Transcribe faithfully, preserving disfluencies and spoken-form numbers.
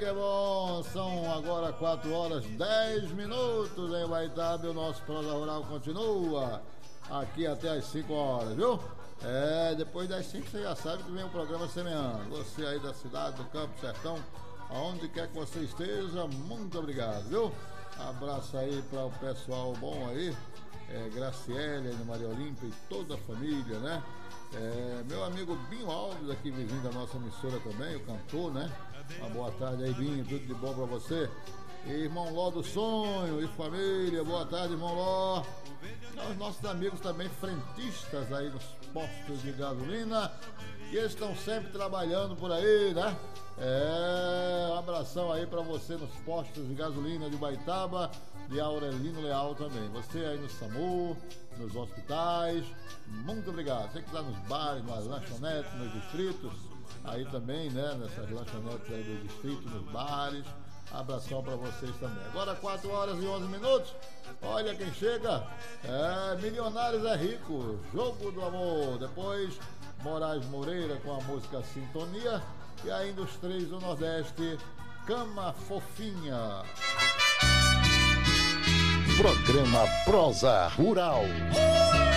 que é bom! São agora quatro horas dez minutos em Guaitaba e o nosso Prosa Rural continua aqui até as cinco horas, viu? É, depois das cinco você já sabe que vem o programa Semeando. Você aí da cidade, do campo, sertão, aonde quer que você esteja, muito obrigado, viu? Abraço aí para o pessoal bom aí, é, Graciele, Maria Olímpia e toda a família, né? É, meu amigo Binho Alves, aqui vizinho da nossa emissora também, o cantor, né? Uma boa tarde aí, Binho, tudo de bom pra você. E irmão Ló do Sonho e família, boa tarde, irmão Ló. Os nossos amigos também frentistas aí nos postos de gasolina, que estão sempre trabalhando por aí, né? É, um abração aí pra você nos postos de gasolina de Guaitaba, de Aurelino Leal também. Você aí no SAMU, nos hospitais, muito obrigado. Você que está nos bares, nas lanchonetes, nos distritos, aí também, né? Nessas lanchonetes aí do distrito, nos bares. Abração para vocês também. Agora quatro horas e onze minutos. Olha quem chega. É, Milionários é Rico, Jogo do Amor. Depois, Moraes Moreira com a música Sintonia. E ainda os três do Nordeste, Cama Fofinha. Programa Prosa Rural.